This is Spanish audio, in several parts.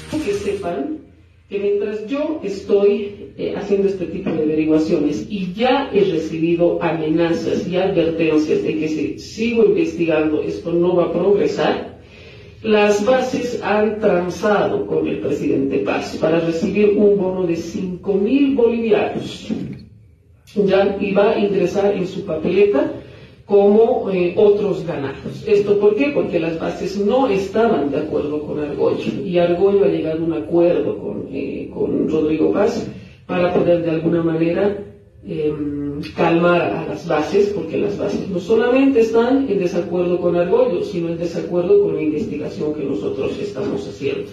Que sepan que mientras yo estoy haciendo este tipo de averiguaciones y ya he recibido amenazas y advertencias de que si sigo investigando esto no va a progresar, las bases han transado con el presidente Paz para recibir un bono de 5.000 bolivianos. Ya, y va a ingresar en su papeleta como otros ganados. ¿Esto por qué? Porque las bases no estaban de acuerdo con Argollo y Argollo ha llegado a un acuerdo con Rodrigo Paz para poder de alguna manera calmar a las bases, porque las bases no solamente están en desacuerdo con Argollo, sino en desacuerdo con la investigación que nosotros estamos haciendo.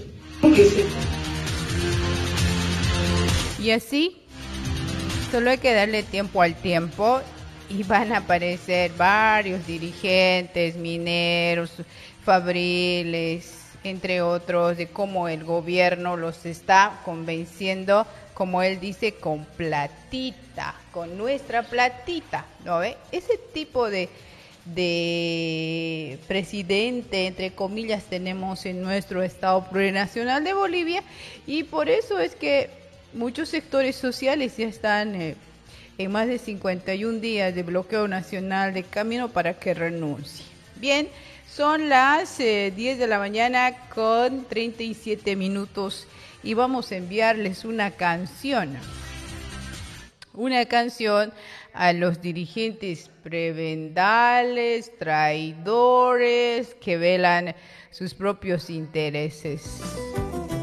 Y así, solo hay que darle tiempo al tiempo y van a aparecer varios dirigentes, mineros, fabriles, entre otros, de cómo el gobierno los está convenciendo, como él dice, con platita, con nuestra platita, ¿no ve? Ese tipo de presidente, entre comillas, tenemos en nuestro Estado Plurinacional de Bolivia, y por eso es que muchos sectores sociales ya están en más de 51 días de bloqueo nacional de camino para que renuncie. Bien, son las 10 de la mañana con 37 minutos y vamos a enviarles una canción a los dirigentes prebendales, traidores, que velan sus propios intereses.